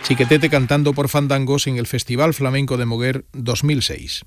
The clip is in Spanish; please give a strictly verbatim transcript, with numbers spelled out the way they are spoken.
Chiquetete cantando por fandangos en el Festival Flamenco de Moguer dos mil seis.